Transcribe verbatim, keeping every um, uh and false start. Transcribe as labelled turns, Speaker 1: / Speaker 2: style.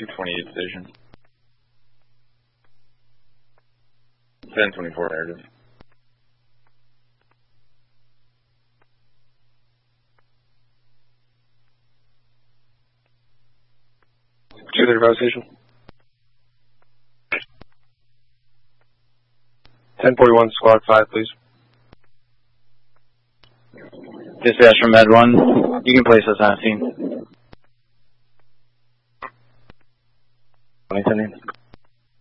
Speaker 1: two twenty-eight station. ten twenty-four narrative.
Speaker 2: two thirty-five station. ten forty-one, squad five, please.
Speaker 3: Dispatch from Med one, you can place us on scene.
Speaker 2: twenty ten.